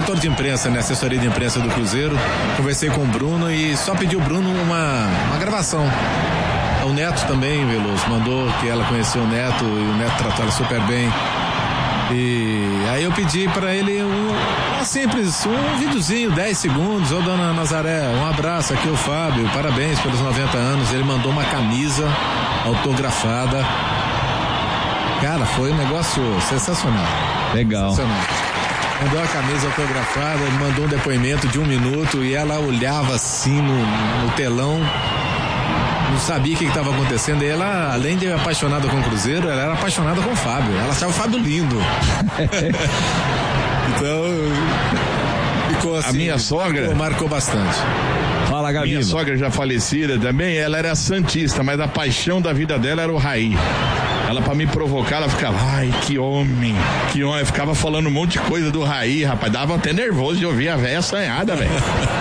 setor de imprensa, né? Assessoria de imprensa do Cruzeiro. Conversei com o Bruno e só pedi o Bruno uma gravação. O Neto também, Veloso, mandou que ela conheceu o Neto e o Neto tratou ela super bem. E aí eu pedi pra ele um videozinho, 10 segundos. Ô dona Nazaré, um abraço, aqui é o Fábio, parabéns pelos 90 anos. Ele mandou uma camisa autografada. Cara, foi um negócio sensacional. Legal. Sensacional. Mandou a camisa autografada, ele mandou um depoimento de 1 minuto e ela olhava assim no telão. Não sabia o que estava acontecendo. E ela, além de apaixonada com o Cruzeiro, ela era apaixonada com o Fábio. Ela achava o Fábio lindo. Então, ficou assim. A minha sogra marcou bastante. Fala, Gabi. Minha sogra já falecida também, ela era santista, mas a paixão da vida dela era o Raí. Ela, pra me provocar, ela ficava, ai, que homem. Eu ficava falando um monte de coisa do Raí, rapaz. Dava até nervoso de ouvir a véia assanhada, velho.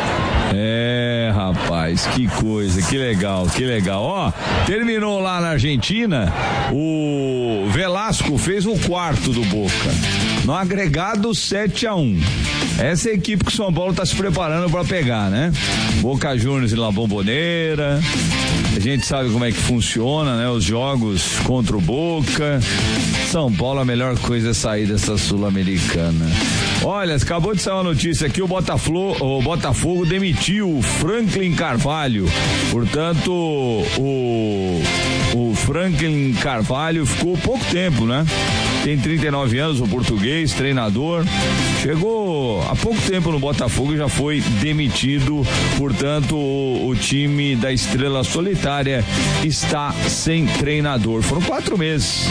Rapaz, que coisa, que legal. Ó, terminou lá na Argentina, o Velasco fez o quarto do Boca, no agregado 7-1. Essa é a equipe que o São Paulo tá se preparando pra pegar, né? Boca Juniors e La Bombonera. A gente sabe como é que funciona, né? Os jogos contra o Boca. São Paulo, a melhor coisa é sair dessa Sul-Americana. Olha, acabou de sair uma notícia aqui, o Botafogo demitiu o Franklin Carvalho. Portanto, o Franklin Carvalho ficou pouco tempo, né? Tem 39 anos, o português, treinador. Chegou há pouco tempo no Botafogo e já foi demitido. Portanto, o time da Estrela Solitária está sem treinador. Foram 4 meses.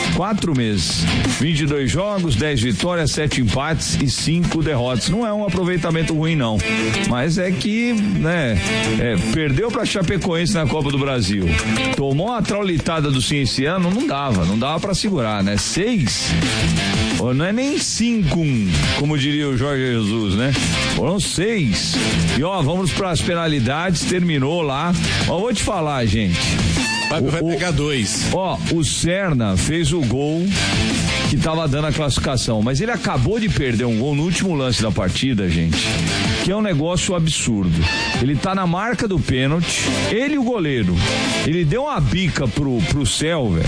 22 jogos, 10 vitórias, 7 empates e 5 derrotas. Não é um aproveitamento ruim, não. Mas é que, né, perdeu pra Chapecoense na Copa do Brasil. Tomou uma traulitada do Cienciano, não dava pra segurar, né? 6, não é nem 5-1, como diria o Jorge Jesus, né? Foram 6. E vamos pras penalidades, terminou lá. Vou te falar, gente. Vai pegar 2. O Serna fez o gol que tava dando a classificação, mas ele acabou de perder um gol no último lance da partida, gente, que é um negócio absurdo. Ele tá na marca do pênalti, ele e o goleiro, ele deu uma bica pro céu, velho.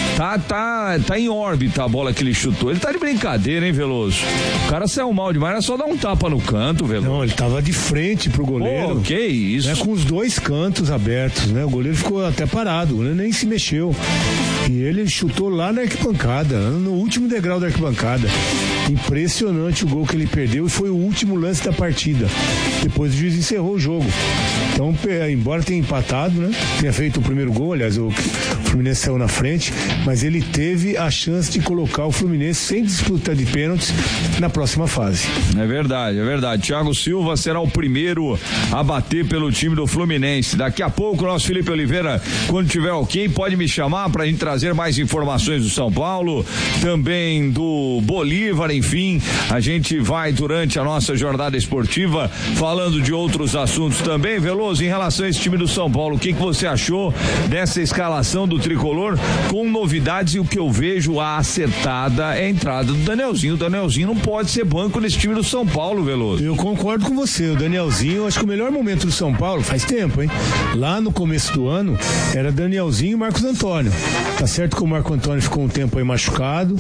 Tá em órbita a bola que ele chutou. Ele tá de brincadeira, hein, Veloso? O cara saiu mal demais, era só dar um tapa no canto, Veloso. Não, ele tava de frente pro goleiro. Que isso? Né, com os 2 cantos abertos, né? O goleiro ficou até parado, o goleiro nem se mexeu. E ele chutou lá na arquibancada, no último degrau da arquibancada. Impressionante o gol que ele perdeu e foi o último lance da partida. Depois o juiz encerrou o jogo. Então, embora tenha empatado, né? Tenha feito o primeiro gol, aliás, o Fluminense saiu na frente, mas ele teve a chance de colocar o Fluminense sem disputa de pênaltis na próxima fase. É verdade. Thiago Silva será o primeiro a bater pelo time do Fluminense. Daqui a pouco, nosso Felipe Oliveira, quando tiver ok, pode me chamar pra gente trazer mais informações do São Paulo, também do Bolívar, enfim, a gente vai durante a nossa jornada esportiva falando de outros assuntos também. Veloso, em relação a esse time do São Paulo, o que você achou dessa escalação do tricolor com novidades? E o que eu vejo acertada é a entrada do Danielzinho. O Danielzinho não pode ser banco nesse time do São Paulo, Veloso. Eu concordo com você, o Danielzinho, acho que o melhor momento do São Paulo faz tempo, hein? Lá no começo do ano era Danielzinho e Marcos Antônio. Tá certo que o Marco Antônio ficou um tempo aí machucado,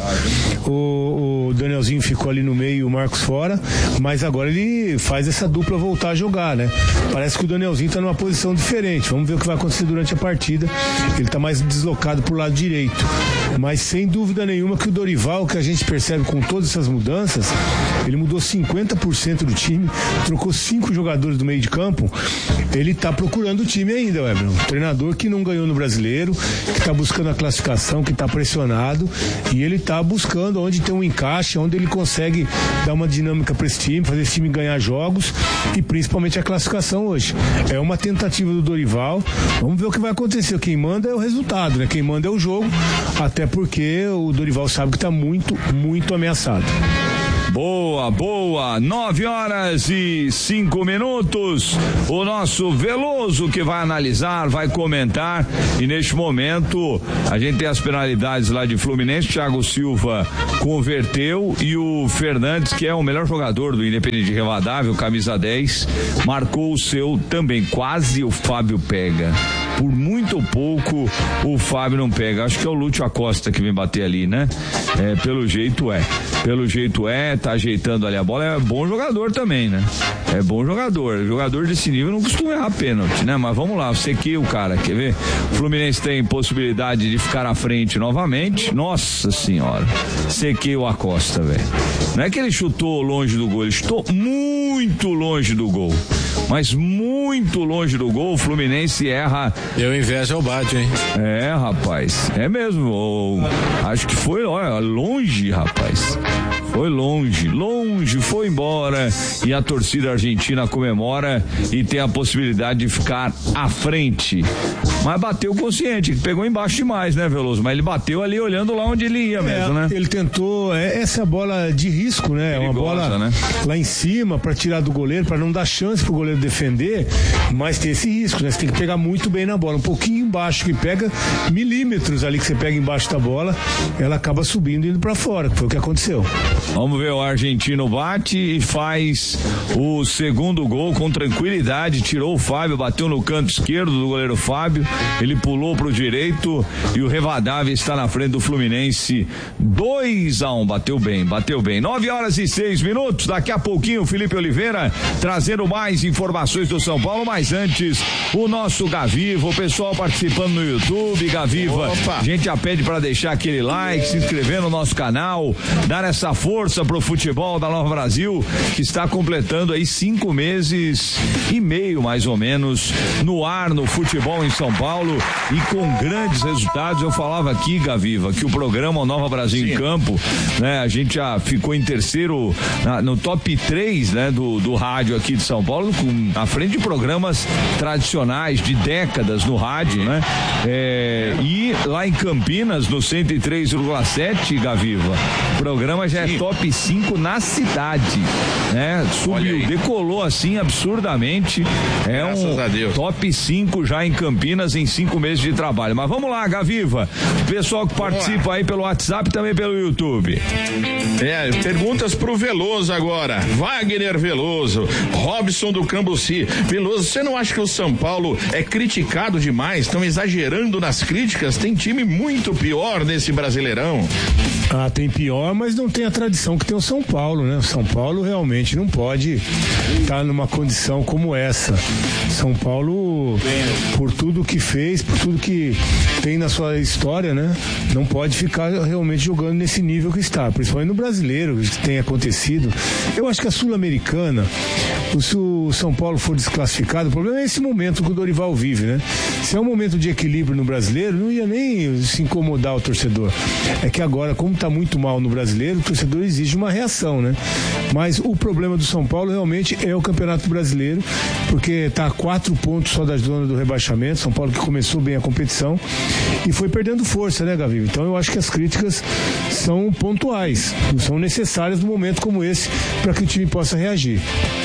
o Danielzinho ficou ali no meio e o Marcos fora, mas agora ele faz essa dupla voltar a jogar, né? Parece que o Danielzinho tá numa posição diferente. Vamos ver o que vai acontecer durante a partida. Ele tá mais deslocado pro lado direito. Mas sem dúvida nenhuma que o Dorival, que a gente percebe com todas essas mudanças, ele mudou 50% do time, trocou 5 jogadores do meio de campo. Ele tá procurando o time ainda, Everton. Um treinador que não ganhou no Brasileiro, que tá buscando a classificação, que tá pressionado, e ele tá buscando onde tem um encaixe, onde ele consegue dar uma dinâmica para esse time, fazer esse time ganhar jogos e principalmente a classificação hoje. É uma tentativa do Dorival. Vamos ver o que vai acontecer. Quem manda é o resultado, né? Quem manda é o jogo, até porque o Dorival sabe que tá muito, muito ameaçado. Boa, 9h05. O nosso Veloso que vai analisar, vai comentar, e neste momento a gente tem as penalidades lá de Fluminense. Thiago Silva converteu e o Fernandes, que é o melhor jogador do Independente Rivadavia, camisa 10, marcou o seu também. Quase o Fábio pega. Por muito pouco o Fábio não pega. Acho que é o Lúcio Acosta que vem bater ali, né? Pelo jeito tá ajeitando ali a bola. É bom jogador também, né? É bom jogador. Jogador desse nível não costuma errar pênalti, né? Mas vamos lá, você que o cara, quer ver? O Fluminense tem possibilidade de ficar à frente novamente. Nossa senhora, sequei o Acosta, velho. Não é que ele chutou longe do gol, ele chutou muito longe do gol. Mas muito longe do gol, o Fluminense erra. Eu invejo o Bade, hein? Rapaz, é mesmo. Acho que foi, olha, longe, rapaz. Foi longe, foi embora, e a torcida argentina comemora e tem a possibilidade de ficar à frente. Mas bateu consciente, pegou embaixo demais, né, Veloso? Mas ele bateu ali olhando lá onde ele ia mesmo, né? Ele tentou, essa bola de risco, né? Perigosa, uma bola, né? Lá em cima para tirar do goleiro, para não dar chance pro goleiro defender, mas tem esse risco, né? Você tem que pegar muito bem na bola, um pouquinho embaixo, que pega milímetros ali que você pega embaixo da bola, ela acaba subindo e indo para fora, que foi o que aconteceu. Vamos ver, o argentino bate e faz o segundo gol com tranquilidade, tirou o Fábio, bateu no canto esquerdo do goleiro Fábio, ele pulou pro direito e o Rivadavia está na frente do Fluminense, 2-1, bateu bem. 9h06, daqui a pouquinho o Felipe Oliveira trazendo mais informações do São Paulo, mas antes o nosso Gaviva, o pessoal participando no YouTube. Gaviva, a gente já pede para deixar aquele like, se inscrever no nosso canal, dar essa força pro futebol da Nova Brasil, que está completando aí 5 meses e meio, mais ou menos, no ar, no futebol em São Paulo, e com grandes resultados. Eu falava aqui, Gaviva, que o programa Nova Brasil em Campo, né, a gente já ficou em terceiro no top 3, né, do rádio aqui de São Paulo, à frente de programas tradicionais de décadas no rádio, né? E lá em Campinas, no 103,7, Gaviva, o programa já é top 5 na cidade, né? Subiu, decolou assim absurdamente. Graças a Deus. Top 5 já em Campinas em 5 meses de trabalho. Mas vamos lá, Gaviva, pessoal que participa aí pelo WhatsApp e também pelo YouTube. Perguntas pro Veloso agora. Wagner Veloso, Robson do Cambuci. Veloso, você não acha que o São Paulo é criticado demais? Estão exagerando nas críticas? Tem time muito pior nesse Brasileirão. Tem pior, mas não tem a tradição que tem o São Paulo, né? O São Paulo realmente não pode estar numa condição como essa. São Paulo, por tudo que fez, por tudo que tem na sua história, né? Não pode ficar realmente jogando nesse nível que está, principalmente no brasileiro, que tem acontecido. Eu acho que a Sul-Americana, se o São Paulo for desclassificado, o problema é esse momento que o Dorival vive, né? Se é um momento de equilíbrio no brasileiro, não ia nem se incomodar o torcedor. É que agora, como está muito mal no brasileiro, o torcedor exige uma reação, né? Mas o problema do São Paulo realmente é o Campeonato Brasileiro, porque está a 4 pontos só da zona do rebaixamento. São Paulo que começou bem a competição e foi perdendo força, né, Gaviva? Então eu acho que as críticas são pontuais, são necessárias num momento como esse para que o time possa reagir.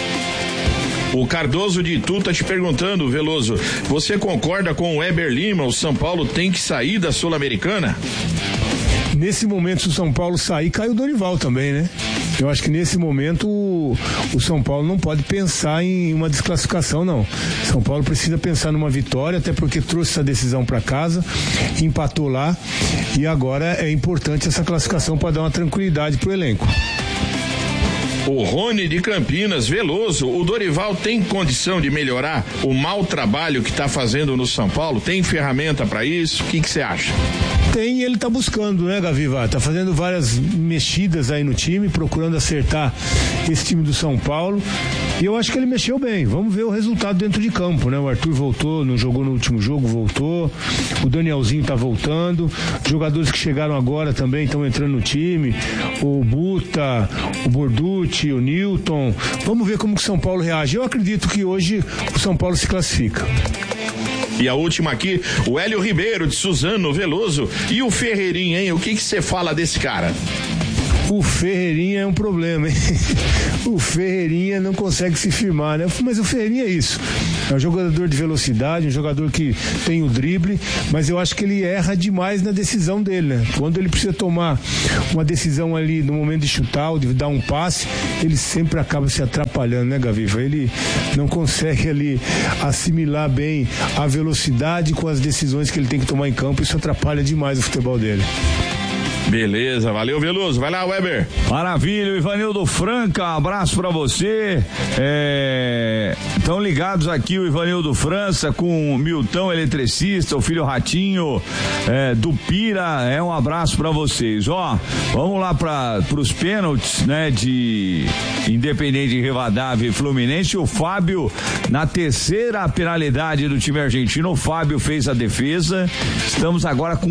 O Cardoso de Itu tá te perguntando, Veloso, você concorda com o Weber Lima? O São Paulo tem que sair da Sul-Americana? Nesse momento, se o São Paulo sair, cai o Dorival também, né? Eu acho que nesse momento o São Paulo não pode pensar em uma desclassificação, não. São Paulo precisa pensar numa vitória, até porque trouxe essa decisão para casa, empatou lá, e agora é importante essa classificação para dar uma tranquilidade pro elenco. O Rony de Campinas, Veloso, o Dorival tem condição de melhorar o mau trabalho que está fazendo no São Paulo? Tem ferramenta para isso? O que você acha? Tem, ele tá buscando, né, Gaviva? Tá fazendo várias mexidas aí no time, procurando acertar esse time do São Paulo, e eu acho que ele mexeu bem. Vamos ver o resultado dentro de campo, né? O Arthur voltou, não jogou no último jogo, voltou, o Danielzinho tá voltando, jogadores que chegaram agora também estão entrando no time, o Buta, o Borducci, o Newton. Vamos ver como que o São Paulo reage. Eu acredito que hoje o São Paulo se classifica. E a última aqui, o Hélio Ribeiro de Suzano, Veloso, e o Ferreirinha, hein? O que você fala desse cara? O Ferreirinha é um problema, hein? O Ferreirinha não consegue se firmar, né? Mas o Ferreirinha é isso. É um jogador de velocidade, um jogador que tem o drible, mas eu acho que ele erra demais na decisão dele, né? Quando ele precisa tomar uma decisão ali no momento de chutar ou de dar um passe, ele sempre acaba se atrapalhando, né, Gaviva? Ele não consegue ali assimilar bem a velocidade com as decisões que ele tem que tomar em campo. Isso atrapalha demais o futebol dele. Beleza, valeu, Veloso. Vai lá, Weber. Maravilha, Ivanildo Franca, abraço pra você. Estão ligados aqui o Ivanildo França com o Milton Eletricista, o filho Ratinho do Pira. Um abraço pra vocês. Ó, vamos lá pros pênaltis, né, de Independente Rivadavia e Fluminense. O Fábio, na terceira penalidade do time argentino, o Fábio fez a defesa. Estamos agora com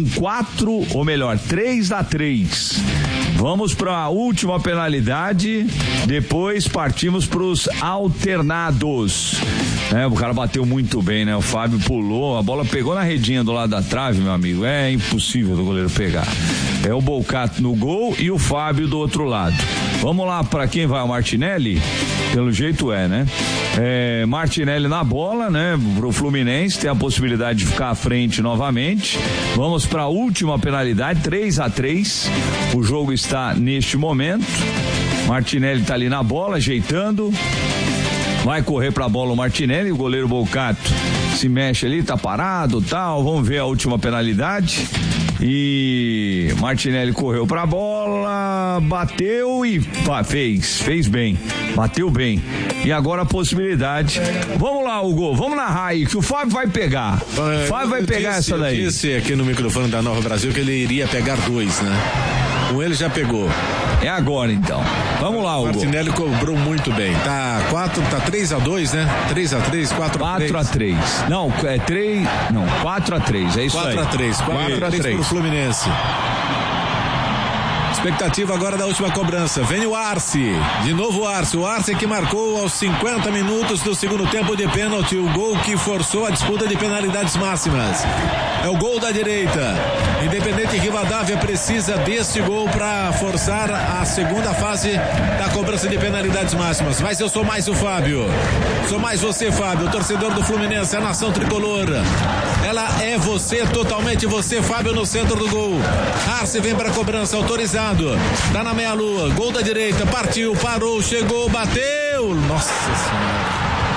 3-3. Vamos para a última penalidade, depois partimos para os alternados. O cara bateu muito bem, né? O Fábio pulou, a bola pegou na redinha do lado da trave, meu amigo. É impossível do goleiro pegar. É o Bolcato no gol e o Fábio do outro lado. Vamos lá, para quem vai? O Martinelli? Pelo jeito né? Martinelli na bola, né? Pro Fluminense, tem a possibilidade de ficar à frente novamente. Vamos para a última penalidade, 3-3. O jogo está neste momento. Martinelli tá ali na bola, ajeitando. Vai correr pra bola o Martinelli, o goleiro Bolcato se mexe ali, tá parado, tal. Vamos ver a última penalidade. E Martinelli correu pra bola, bateu e fez bem, bateu bem. E agora a possibilidade. Vamos lá, Hugo, vamos narrar aí, que o Fábio vai pegar. Fábio vai pegar essa daí. Eu disse aqui no microfone da Nova Brasil que ele iria pegar 2, né? Com ele já pegou. É agora então. Vamos lá, Hugo. Martinelli cobrou muito bem. Tá 3-2, né? 3-3, 4-3. 4-3. Não, 4-3. É isso 4-3. 4-3 pro Fluminense. Expectativa agora da última cobrança. Vem o Arce. De novo o Arce. O Arce que marcou aos 50 minutos do segundo tempo de pênalti. O gol que forçou a disputa de penalidades máximas. É o gol da direita. Independente Rivadavia precisa desse gol para forçar a segunda fase da cobrança de penalidades máximas. Mas eu sou mais o Fábio. Sou mais você, Fábio. Torcedor do Fluminense, a nação tricolor. Ela é você, totalmente você, Fábio, no centro do gol. Arce vem para a cobrança, autorizado. Tá na meia-lua, gol da direita, partiu, parou, chegou, bateu. Nossa Senhora.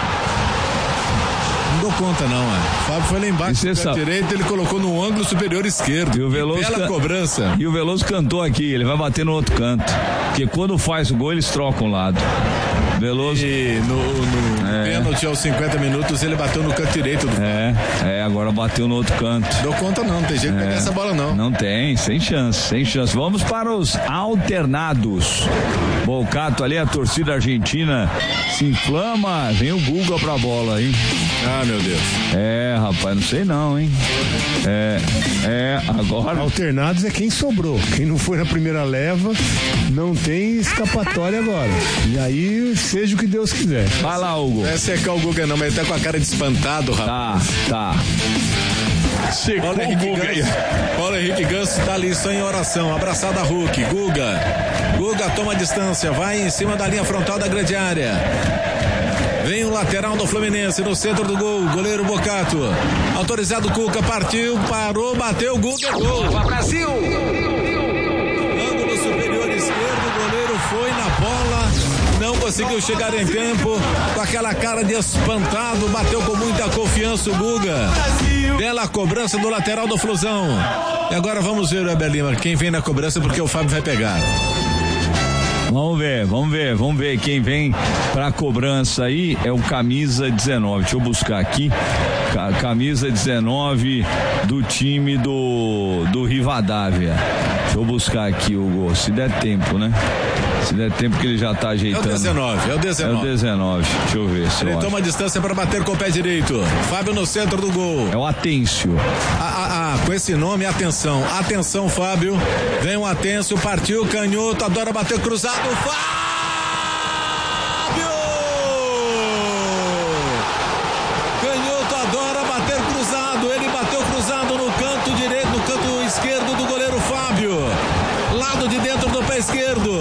Não dou conta não, O Fábio foi lá embaixo da direita, ele colocou no ângulo superior esquerdo. E o Veloso bela cobrança. E o Veloso cantou aqui, ele vai bater no outro canto. Porque quando faz o gol, eles trocam o lado. Veloso. E no pênalti aos 50 minutos ele bateu no canto direito do agora bateu no outro canto. Dou conta não tem jeito de pegar essa bola não. Não tem, sem chance. Vamos para os alternados. Bolcato ali, a torcida argentina se inflama, vem o Guga pra bola, hein? Ah, meu Deus. Rapaz, não sei não, hein? Agora. Alternados é quem sobrou. Quem não foi na primeira leva, não tem escapatória agora. E aí, seja o que Deus quiser. Vai lá, Hugo. Não é secar o Guga não, mas ele tá com a cara de espantado, rapaz. Tá. Paulo Henrique Ganso tá ali só em oração, abraçado a Hulk. Guga toma distância, vai em cima da linha frontal da grande área. Vem o lateral do Fluminense no centro do gol, goleiro Bolcato. Autorizado Cuca, partiu, parou, bateu, Guga, gol. Brasil! Ângulo superior esquerdo, o goleiro foi na bola, não conseguiu chegar em tempo, com aquela cara de espantado, bateu com muita confiança o Guga. Bela cobrança do lateral do Flusão. E agora vamos ver o Weber Lima, quem vem na cobrança, porque o Fábio vai pegar. Vamos ver quem vem pra cobrança aí é o camisa 19, deixa eu buscar aqui, camisa 19 do time do Rivadavia, deixa eu buscar aqui o gol, se der tempo, né? Se der tempo que ele já tá ajeitando. É o 19. É o 19. Deixa eu ver. Ele toma distância para bater com o pé direito. Fábio no centro do gol. É o Atêncio. Com esse nome, atenção. Atenção, Fábio. Vem o Atêncio, partiu, canhoto, adora bater cruzado. Fábio! Canhoto adora bater cruzado. Ele bateu cruzado no canto direito, no canto esquerdo do goleiro Fábio. Lado de dentro do pé esquerdo.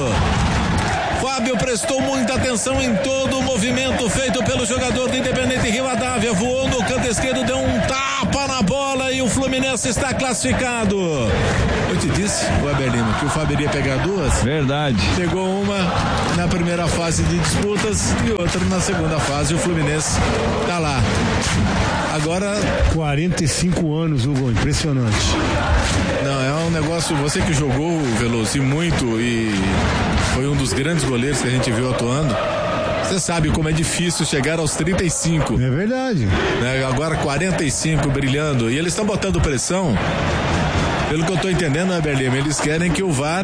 atenção em todo o movimento feito pelo jogador do Independente Rivadavia. Voou no canto esquerdo, deu um tapa na bola e o Fluminense está classificado. Eu te disse, Weber Lima, que o Fábio iria pegar duas. Verdade. Pegou uma na primeira fase de disputas e outra na segunda fase. O Fluminense tá lá. Agora... 45 anos, Hugo, impressionante. Não, é um negócio, você que jogou, Veloso, e muito, e foi um dos grandes goleiros que a gente viu atuando, você sabe como é difícil chegar aos 35. É verdade. Né? Agora 45 brilhando, e eles estão botando pressão, pelo que eu estou entendendo, né, Berlim? Eles querem que o VAR...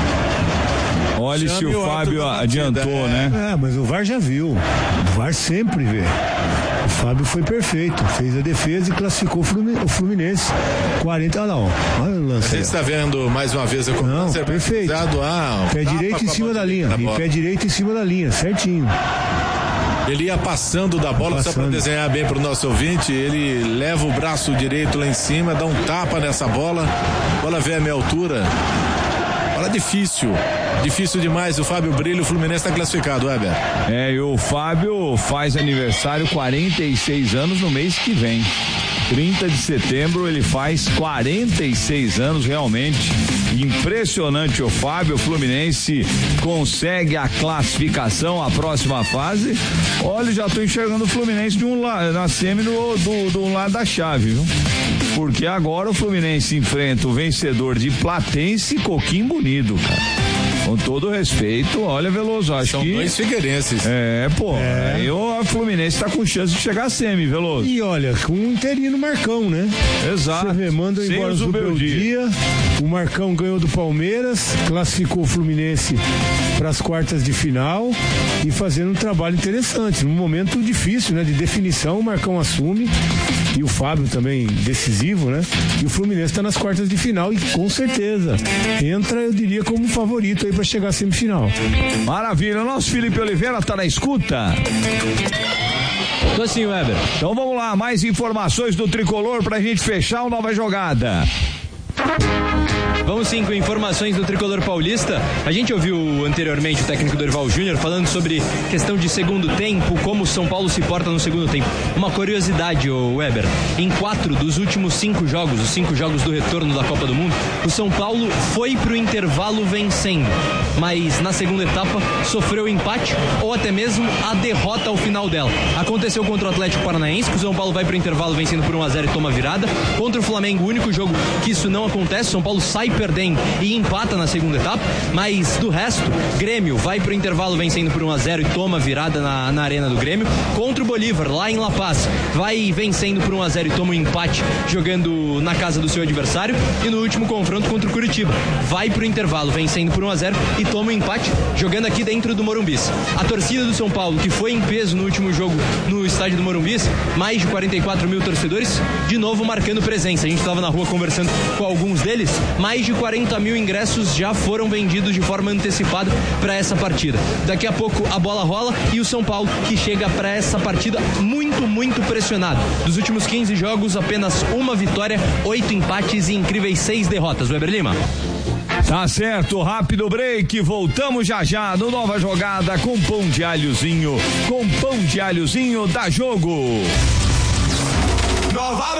Olha se o Fábio adiantou, né? Mas o VAR já viu. O VAR sempre vê. O Fábio foi perfeito, fez a defesa e classificou o Fluminense. 40, olha lá, olha o lance. A gente está vendo mais uma vez o Não, perfeito. Pé direito em cima da linha. E pé direito em cima da linha, certinho. Ele ia passando da bola, só para desenhar bem para o nosso ouvinte. Ele leva o braço direito lá em cima, dá um tapa nessa bola. A bola vem à minha altura. Bola difícil demais. O Fábio brilha, o Fluminense está classificado, Weber. E o Fábio faz aniversário 46 anos no mês que vem. 30 de setembro ele faz 46 anos, realmente impressionante o Fábio. O Fluminense consegue a classificação, a próxima fase. Olha, já estou enxergando o Fluminense de um lado, na semi do lado da chave, viu? Porque agora o Fluminense enfrenta o vencedor de Platense e Coquimbo Unido, cara. Com todo respeito, olha, Veloso, acho São que... São dois figueirenses. Aí o Fluminense tá com chance de chegar a semi, Veloso. E olha, com um interino Marcão, né? Exato. Você vê, manda embora o Zubeldia. O Marcão ganhou do Palmeiras, classificou o Fluminense para as quartas de final e fazendo um trabalho interessante. Num momento difícil, né? De definição, o Marcão assume e o Fábio também decisivo, né? E o Fluminense está nas quartas de final e com certeza entra, eu diria, como favorito aí para chegar à semifinal. Maravilha, o nosso Felipe Oliveira tá na escuta. Tô sim, Weber. Então vamos lá, mais informações do Tricolor pra gente fechar o Nova Jogada. Vamos sim com informações do Tricolor Paulista. A gente ouviu anteriormente o técnico Dorival Júnior falando sobre questão de segundo tempo, como o São Paulo se porta no segundo tempo. Uma curiosidade, Weber, em 4 dos últimos 5 jogos, os 5 jogos do retorno da Copa do Mundo, o São Paulo foi pro intervalo vencendo, mas na segunda etapa sofreu empate ou até mesmo a derrota ao final dela. Aconteceu contra o Atlético Paranaense, que o São Paulo vai pro intervalo vencendo por 1-0 e toma virada. Contra o Flamengo, o único jogo que isso não acontece, o São Paulo sai perdendo e empata na segunda etapa, mas do resto, Grêmio vai pro intervalo vencendo por 1-0 e toma virada na arena do Grêmio. Contra o Bolívar, lá em La Paz, vai vencendo por 1-0 e toma um empate jogando na casa do seu adversário. E no último confronto contra o Curitiba, vai pro intervalo vencendo por 1-0 e toma um empate jogando aqui dentro do Morumbis. A torcida do São Paulo, que foi em peso no último jogo no estádio do Morumbis, mais de 44 mil torcedores, de novo marcando presença. A gente estava na rua conversando com alguns deles, mais de 40 mil ingressos já foram vendidos de forma antecipada para essa partida. Daqui a pouco a bola rola e o São Paulo que chega para essa partida muito pressionado. Dos últimos 15 jogos, apenas uma vitória, 8 empates e incríveis 6 derrotas. Weber Lima. Tá certo, rápido break, voltamos já no Nova Jogada com pão de alhozinho, da Jogo.